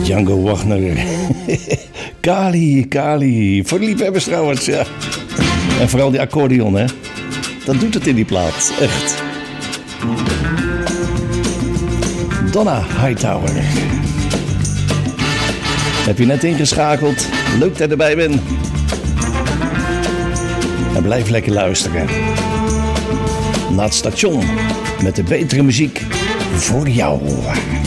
Django Wagner. Kali. Voor de liefhebbers trouwens, ja. En vooral die accordeon, hè. Dat doet het in die plaat, echt. Donna Hightower. Heb je net ingeschakeld? Leuk dat je erbij bent. En blijf lekker luisteren. Naar het station met de betere muziek voor jou.